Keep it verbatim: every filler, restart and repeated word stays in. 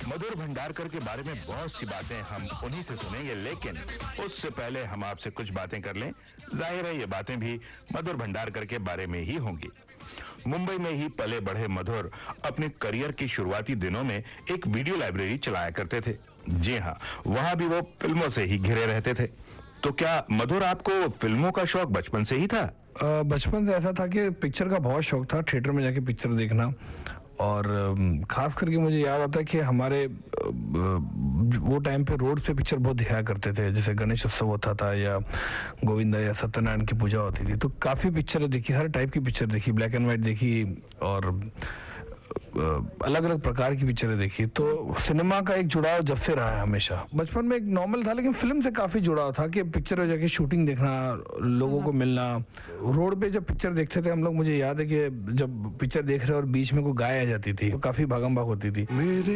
मधुर भंडारकर के बारे में बहुत सी बातें हम उन्हीं से सुनेंगे, लेकिन उससे पहले हम आपसे कुछ बातें कर लें। जाहिर है ये बातें भी मधुर भंडारकर के बारे में ही होंगी। मुंबई में ही पले बढ़े मधुर अपने करियर के शुरुआती दिनों में एक वीडियो लाइब्रेरी चलाया करते थे। जी हाँ, वहां भी वो फिल्मों से ही घिरे रहते थे। तो क्या मधुर, आपको फिल्मों का शौक बचपन से ही था? बचपन से ऐसा था कि पिक्चर का बहुत शौक था, थिएटर में जाके पिक्चर देखना। और खास करके मुझे याद आता है कि हमारे वो टाइम पे रोड पे पिक्चर बहुत दिखाया करते थे, जैसे गणेश उत्सव होता था या गोविंदा या सत्यनारायण की पूजा होती थी, तो काफ़ी पिक्चरें देखी, हर टाइप की पिक्चर देखी, ब्लैक एंड वाइट देखी और अलग अलग प्रकार की पिक्चरें देखी। तो सिनेमा का एक जुड़ाव जब से रहा है हमेशा। बचपन में एक नॉर्मल था, लेकिन फिल्म से काफी जुड़ाव था कि पिक्चर में जाके शूटिंग देखना, लोगों को मिलना। रोड पे जब पिक्चर देखते थे हम लोग, मुझे याद है कि जब पिक्चर देख रहे और बीच में कोई गाय आ जाती थी तो काफी भागम भाग होती थी।